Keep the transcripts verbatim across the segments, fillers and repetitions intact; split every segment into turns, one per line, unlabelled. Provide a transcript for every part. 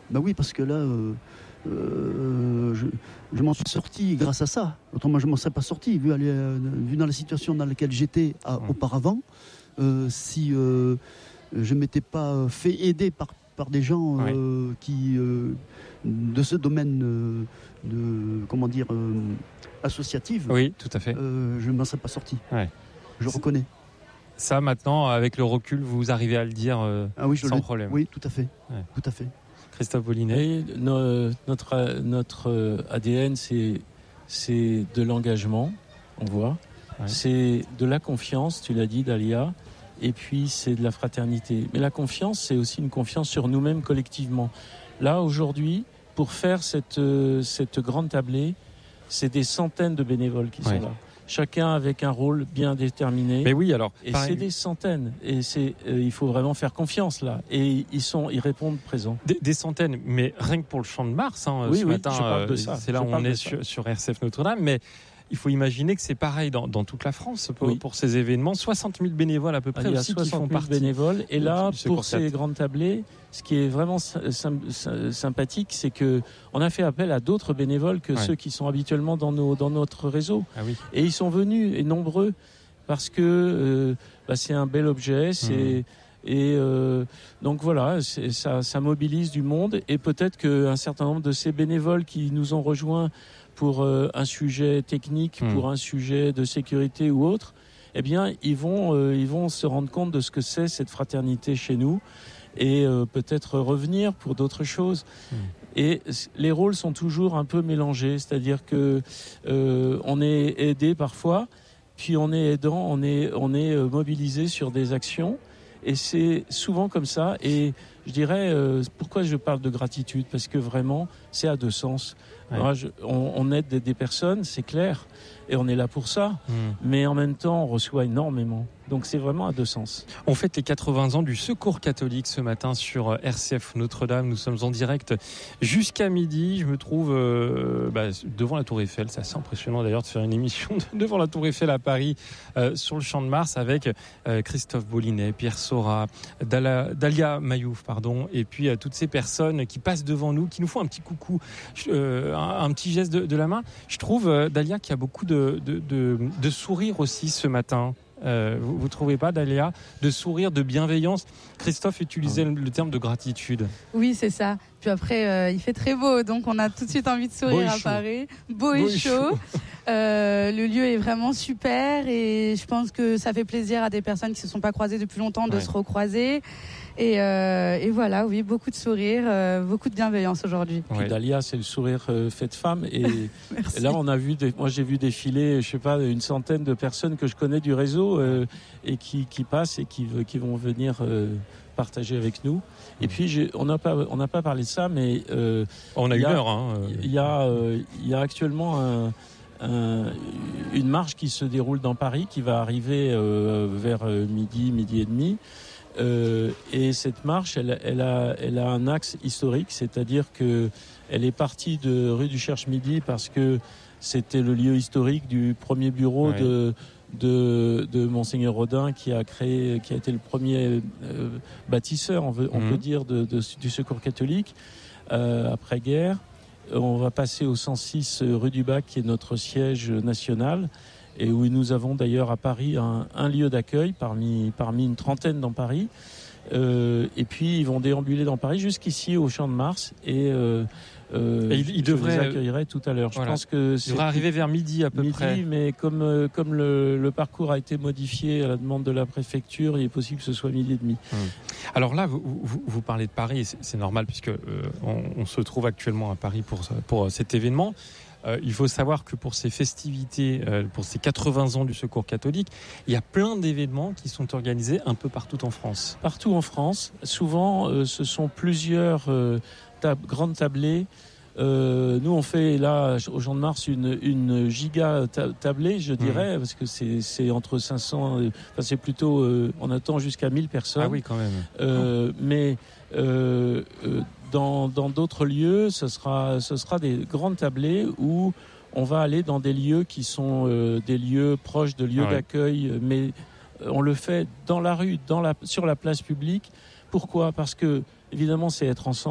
Bah oui, parce que là, euh, euh, je, je m'en suis sorti grâce à ça. Autrement, je ne m'en serais pas sorti, vu, aller, euh, vu dans la situation dans laquelle j'étais à, mmh. auparavant. Euh, si euh, je ne m'étais pas fait aider par, par des gens euh, ouais. qui, euh, de ce domaine euh, de, comment dire, euh, associatif,
oui, tout à fait.
Euh, je ne m'en serais pas sorti.
Ouais.
Je reconnais.
Ça, maintenant, avec le recul, vous arrivez à le dire euh,
ah oui,
sans
le,
problème.
Oui, tout à fait.
Ouais.
Tout à fait.
Christophe Bollinet.
Et no, notre, notre A D N, c'est, c'est de l'engagement, on voit. Ouais. C'est de la confiance, tu l'as dit, Dalia. Et puis, c'est de la fraternité. Mais la confiance, c'est aussi une confiance sur nous-mêmes collectivement. Là, aujourd'hui, pour faire cette, cette grande tablée, c'est des centaines de bénévoles qui ouais. sont là. Chacun avec un rôle bien déterminé.
Mais oui, alors.
Et pareil. C'est des centaines. Et c'est, euh, il faut vraiment faire confiance là. Et ils sont, ils répondent présents.
Des, des centaines, mais rien que pour le Champ de Mars, hein,
oui,
ce
oui,
matin,
je parle de ça.
C'est là
je
où on est sur, sur R C F Notre-Dame. Mais il faut imaginer que c'est pareil dans, dans toute la France pour, oui. pour ces événements. soixante mille bénévoles à peu près.
Il y a
aussi
soixante mille
qui font partie
bénévoles. Et là,
pour
pour ces grandes tablées, ce qui est vraiment sympathique, c'est que on a fait appel à d'autres bénévoles que ouais. ceux qui sont habituellement dans nos dans notre réseau.
Ah oui.
Et ils sont venus et nombreux parce que euh, bah, c'est un bel objet. C'est mmh. Et euh, donc voilà, c'est, ça, ça mobilise du monde. Et peut-être qu'un certain nombre de ces bénévoles qui nous ont rejoints pour euh, un sujet technique, mmh. pour un sujet de sécurité ou autre, eh bien, ils vont, euh, ils vont se rendre compte de ce que c'est cette fraternité chez nous et euh, peut-être revenir pour d'autres choses. Mmh. Et les rôles sont toujours un peu mélangés, c'est-à-dire que euh, on est aidé parfois, puis on est aidant, on est, on est mobilisé sur des actions. Et c'est souvent comme ça. Et je dirais, euh, pourquoi je parle de gratitude ? Parce que vraiment, c'est à deux sens. Ouais. Alors, je, on, on aide des, des personnes, c'est clair, et on est là pour ça. Mmh. Mais en même temps, on reçoit énormément. Donc c'est vraiment à deux sens.
On fête les quatre-vingts ans du Secours catholique ce matin sur R C F Notre-Dame. Nous sommes en direct jusqu'à midi. Je me trouve euh, bah, devant la Tour Eiffel. C'est assez impressionnant d'ailleurs de faire une émission devant la Tour Eiffel à Paris euh, sur le Champ de Mars avec euh, Christophe Bollinet, Pierre Sora, Dala, Dalia Mayouf, pardon, et puis euh, toutes ces personnes qui passent devant nous, qui nous font un petit coucou, euh, un, un petit geste de, de la main. Je trouve, euh, Dalia, qu'il y a beaucoup de, de, de, de sourires aussi ce matin. Euh, vous ne trouvez pas, Dalia, de sourire, de bienveillance? Christophe utilisait le, le terme de gratitude.
Oui, c'est ça. Puis après, euh, il fait très beau, donc on a tout de suite envie de sourire à Paris. Beau, beau et chaud. chaud. Euh, le lieu est vraiment super et je pense que ça fait plaisir à des personnes qui ne se sont pas croisées depuis longtemps de ouais. se recroiser. Et, euh, et voilà, oui, beaucoup de sourires, euh, beaucoup de bienveillance aujourd'hui.
Puis ouais. Dalia, c'est le sourire euh, fait de femme. Et, et là, on a vu, des, moi j'ai vu défiler, je sais pas, une centaine de personnes que je connais du réseau euh, et qui, qui passent et qui, qui vont venir euh, partager avec nous. Et puis, j'ai, on n'a pas, on n'a pas parlé de ça, mais euh,
on a une heure. Hein, euh...
Il y a, euh, il y a actuellement un, un, une marche qui se déroule dans Paris, qui va arriver euh, vers midi, midi et demi. Euh, et cette marche, elle, elle, a, elle a un axe historique, c'est-à-dire que elle est partie de rue du Cherche-Midi parce que c'était le lieu historique du premier bureau ouais. de, de, de Monseigneur Rodin qui a créé, qui a été le premier euh, bâtisseur, on, veut, on mmh. peut dire, de, de, du Secours catholique euh, après-guerre. On va passer au cent six rue du Bac, qui est notre siège national. Et où nous avons d'ailleurs à Paris un, un lieu d'accueil parmi, parmi une trentaine dans Paris. Euh, et puis ils vont déambuler dans Paris jusqu'ici au Champ de Mars et, euh, euh,
et il, il
je
devrait,
les accueillerai tout à l'heure.
Voilà.
Je pense que
il devrait arriver vers midi à peu
midi,
près.
Mais comme, euh, comme le, le parcours a été modifié à la demande de la préfecture, il est possible que ce soit midi et demi.
Hum. Alors là, vous, vous, vous parlez de Paris, c'est, c'est normal puisque euh, on, on se trouve actuellement à Paris pour, pour cet événement. Euh, il faut savoir que pour ces festivités, euh, pour ces quatre-vingts ans du Secours catholique, il y a plein d'événements qui sont organisés un peu partout en France.
Partout en France. Souvent, euh, ce sont plusieurs euh, tab- grandes tablées. Euh, nous, on fait là, au Champ de Mars, une, une giga ta- tablée, je dirais, mmh. parce que c'est, c'est entre cinq cents, enfin, c'est plutôt, euh, on attend jusqu'à mille personnes.
Ah oui, quand même.
Euh, oh. Mais euh, euh, dans, dans d'autres lieux, ce sera, ce sera des grandes tablées où on va aller dans des lieux qui sont euh, des lieux proches de lieux ah, d'accueil, oui. mais on le fait dans la rue, dans la, sur la place publique. Pourquoi ? Parce que, évidemment, c'est être ensemble.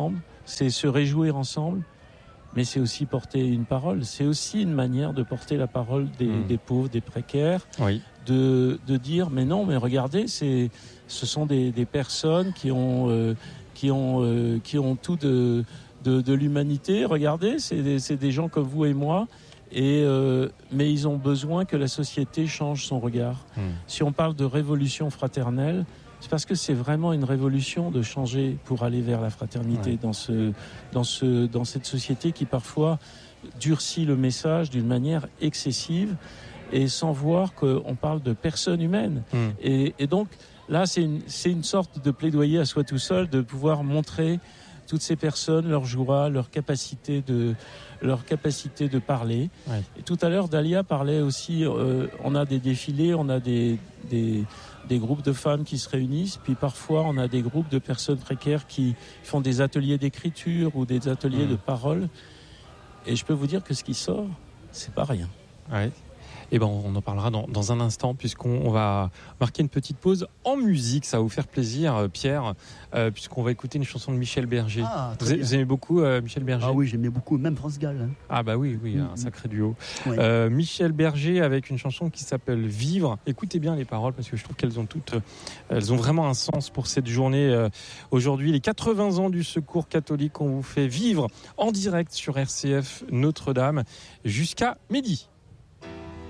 c'est se réjouir ensemble, mais c'est aussi porter une parole. C'est aussi une manière de porter la parole des, mmh. des pauvres, des précaires,
oui.
de, de dire mais non, mais regardez, c'est, ce sont des, des personnes qui ont, euh, qui ont, euh, qui ont tout de, de, de l'humanité. Regardez, c'est des, c'est des gens comme vous et moi. Et euh, mais ils ont besoin que la société change son regard. Mmh. Si on parle de révolution fraternelle, c'est parce que c'est vraiment une révolution de changer pour aller vers la fraternité ouais. dans ce, dans ce, dans cette société qui parfois durcit le message d'une manière excessive et sans voir qu'on parle de personnes humaines. Mmh. Et, et donc là, c'est une, c'est une sorte de plaidoyer à soi tout seul de pouvoir montrer toutes ces personnes, leur joie, leur capacité de, leur capacité de parler. Ouais. Et tout à l'heure, Dalia parlait aussi, euh, on a des défilés, on a des, des, des groupes de femmes qui se réunissent, puis parfois on a des groupes de personnes précaires qui font des ateliers d'écriture ou des ateliers mmh. de parole. Et je peux vous dire que ce qui sort, c'est pas rien.
Ouais. Et ben on en parlera dans, dans un instant puisqu'on on va marquer une petite pause en musique. Ça va vous faire plaisir, Pierre, euh, puisqu'on va écouter une chanson de Michel Berger. Ah, vous, vous aimez beaucoup euh, Michel Berger?
Ah oui, j'aimais beaucoup, même France Gall. Hein.
Ah bah oui, oui, mmh. un sacré duo.
Oui.
Euh, Michel Berger avec une chanson qui s'appelle Vivre. Écoutez bien les paroles parce que je trouve qu'elles ont toutes, euh, elles ont vraiment un sens pour cette journée. Euh, aujourd'hui, les quatre-vingts ans du Secours catholique, on vous fait vivre en direct sur R C F Notre-Dame jusqu'à midi.